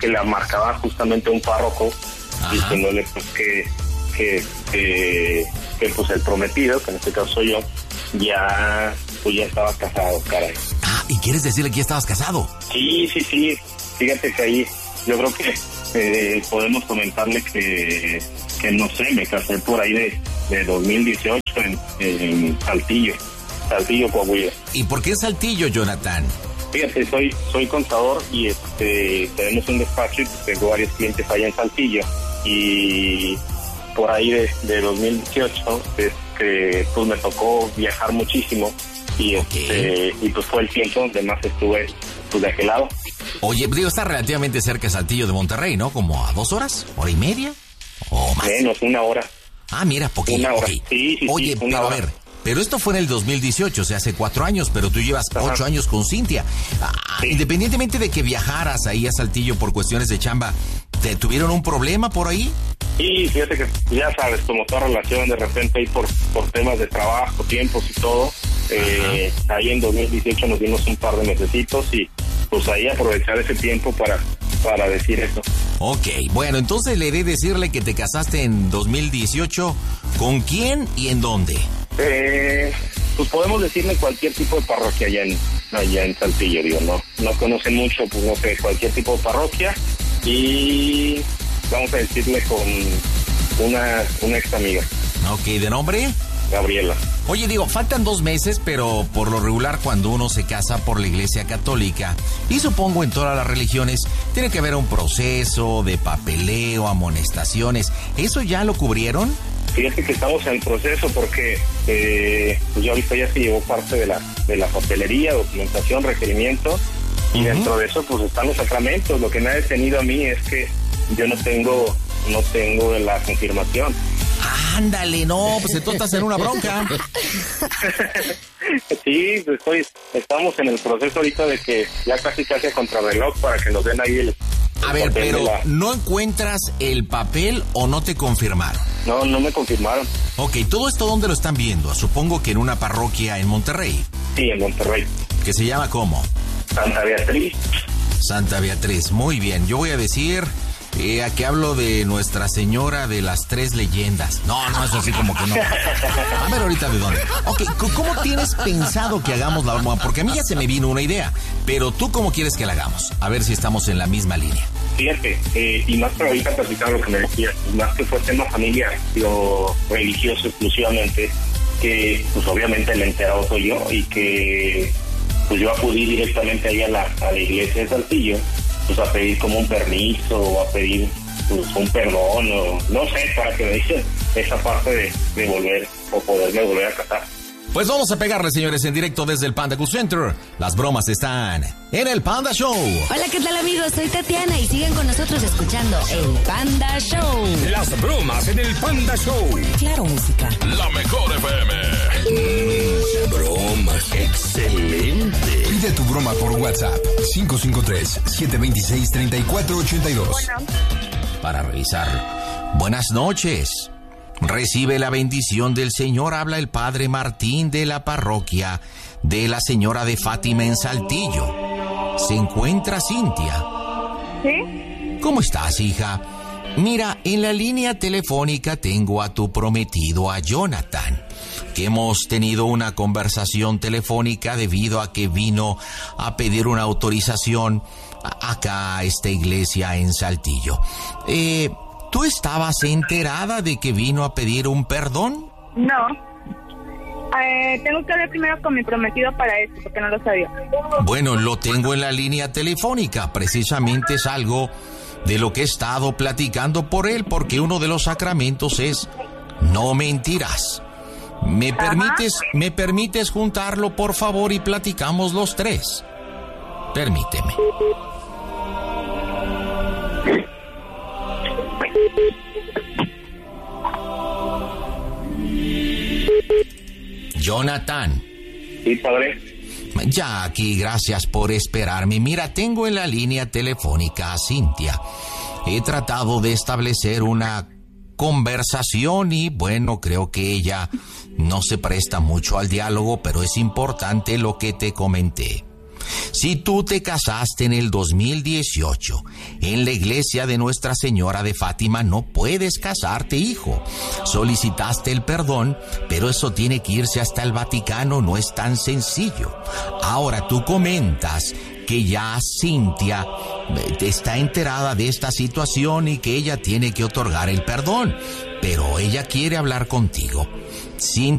que le marcaba justamente un párroco, diciéndole pues que pues el prometido, que en este caso soy yo, ya estaba casado, caray. Ah, ¿y quieres decirle que ya estabas casado? Sí, fíjate que ahí yo creo que podemos comentarle que no sé, me casé por ahí de 2018 en Saltillo, Coahuila. ¿Y por qué Saltillo, Jonathan? Fíjate, soy contador y tenemos un despacho y tengo varios clientes allá en Saltillo, y por ahí de 2018 pues me tocó viajar muchísimo y y pues fue el tiempo donde más estuve pues de aquel lado. Oye, digo, está relativamente cerca de Saltillo de Monterrey, ¿no? ¿Como a 2 horas? ¿Hora y media? ¿O más? Menos, 1 hora. Ah, mira, poquito. 1 hora. Okay. Sí, Oye, pero a ver, pero esto fue en el 2018, o sea, hace 4 años, pero tú llevas 8 años con Cintia. Independientemente de que viajaras ahí a Saltillo por cuestiones de chamba, ¿te tuvieron un problema por ahí? Sí, fíjate que ya sabes, como toda relación, de repente ahí por temas de trabajo, tiempos y todo, ahí en 2018 nos dimos un par de mesecitos y pues ahí aprovechar ese tiempo para decir eso. Ok, bueno, entonces le de decirle que te casaste en 2018, ¿con quién y en dónde? Pues podemos decirle cualquier tipo de parroquia allá en Saltillo, digo, no conocen mucho, pues no sé, cualquier tipo de parroquia, y vamos a decirle con una ex amiga. Ok, ¿de nombre? Gabriela. Oye, digo, faltan 2 meses, pero por lo regular cuando uno se casa por la Iglesia Católica, y supongo en todas las religiones, tiene que haber un proceso de papeleo, amonestaciones. ¿Eso ya lo cubrieron? Fíjate que estamos en el proceso porque pues ya ahorita ya se llevó parte de la papelería, documentación, requerimientos, y dentro de eso pues están los sacramentos. Lo que me ha detenido a mí es que yo no tengo la confirmación. Ándale, no, pues tú estás en una bronca. Sí, pues estamos en el proceso ahorita de que ya casi a contrarreloj para que nos den ahí el A ver, pero ¿no encuentras el papel o no te confirmaron? No me confirmaron. Ok, ¿todo esto dónde lo están viendo? Supongo que en una parroquia en Monterrey. Sí, en Monterrey. ¿Que se llama cómo? Santa Beatriz. Santa Beatriz, muy bien. Yo voy a decir que hablo de Nuestra Señora de las 3 Leyendas. No, es así como que no. A ver ahorita de dónde. Ok, ¿cómo tienes pensado que hagamos la broma? Porque a mí ya se me vino una idea, pero ¿tú cómo quieres que la hagamos? A ver si estamos en la misma línea. Fíjate, y más para ahorita platicar lo que me decías, más que fue tema familiar, o religioso exclusivamente, que pues obviamente el enterado soy yo, y que pues yo acudí directamente ahí a la iglesia de Saltillo, pues a pedir como un permiso, o a pedir pues un perdón, o no sé, para que me dicen esa parte de volver, o poderme volver a casar. Pues vamos a pegarle, señores, en directo desde el Panda Cool Center. Las bromas están en el Panda Show. Hola, ¿qué tal, amigos? Soy Tatiana y siguen con nosotros escuchando el Panda Show. Las bromas en el Panda Show. Claro, música. La mejor FM. Bromas. Excelente. Pide tu broma por WhatsApp. 553-726-3482. Bueno. Para revisar. Buenas noches. Recibe la bendición del Señor, habla el Padre Martín de la parroquia de la Señora de Fátima en Saltillo. ¿Se encuentra Cintia? ¿Sí? ¿Cómo estás, hija? Mira, en la línea telefónica tengo a tu prometido, a Jonathan, que hemos tenido una conversación telefónica debido a que vino a pedir una autorización acá a esta iglesia en Saltillo. ¿Tú estabas enterada de que vino a pedir un perdón? No. Tengo que hablar primero con mi prometido para eso, porque no lo sabía. Bueno, lo tengo en la línea telefónica. Precisamente es algo de lo que he estado platicando por él, porque uno de los sacramentos es no mentirás. ¿Me permites juntarlo, por favor, y platicamos los 3? Permíteme. Jonathan. Sí, padre. Ya aquí, gracias por esperarme. Mira, tengo en la línea telefónica a Cintia. He tratado de establecer una conversación y, bueno, creo que ella no se presta mucho al diálogo, pero es importante lo que te comenté. Si tú te casaste en el 2018 en la iglesia de Nuestra Señora de Fátima, no puedes casarte, hijo. Solicitaste el perdón, pero eso tiene que irse hasta el Vaticano, no es tan sencillo. Ahora tú comentas que ya Cintia está enterada de esta situación y que ella tiene que otorgar el perdón, pero ella quiere hablar contigo. Cintia